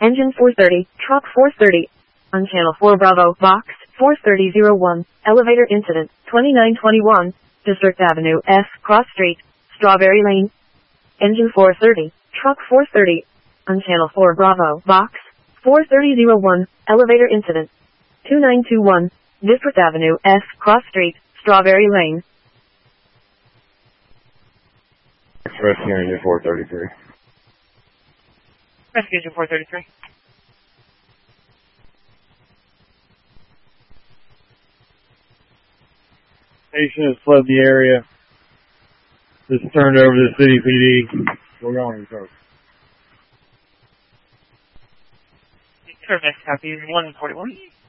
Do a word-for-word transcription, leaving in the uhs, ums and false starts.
Engine four thirty, truck four thirty. On channel four Bravo, box four thirty oh one, elevator incident, twenty-nine twenty-one, District Avenue, F, Cross Street, Strawberry Lane. Engine four thirty, truck four thirty. On channel four Bravo, box four thirty oh one, elevator incident, twenty-nine twenty-one, District Avenue, F, Cross Street, Strawberry Lane. Rescue Engine four thirty-three. Rescue Engine four thirty-three. Patient has fled the area. This is turned over to the city P D. We're going, sir. Perfect. Copy one forty-one.